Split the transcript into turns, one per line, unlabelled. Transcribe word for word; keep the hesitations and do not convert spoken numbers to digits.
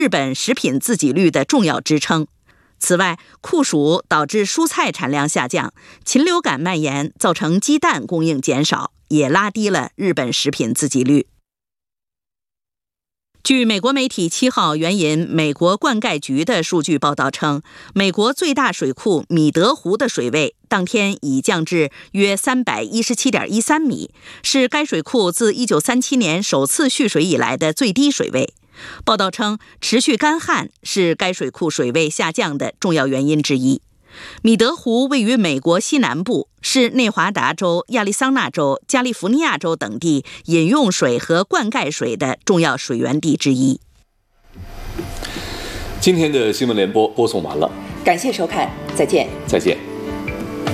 日本食品自给率的重要支撑。此外，酷暑导致蔬菜产量下降，禽流感蔓延造成鸡蛋供应减少，也拉低了日本食品自给率。据美国媒体七号援引美国灌溉局的数据报道称，美国最大水库米德湖的水位当天已降至约 三百一十七点一三米，是该水库自一九三七年首次蓄水以来的最低水位。报道称，持续干旱是该水库水位下降的重要原因之一。米德湖位于美国西南部，是内华达州、亚利桑那州、加利福尼亚州等地饮用水和灌溉水的重要水源地之一。
今天的新闻联播播送完了，
感谢收看，再见。
再见。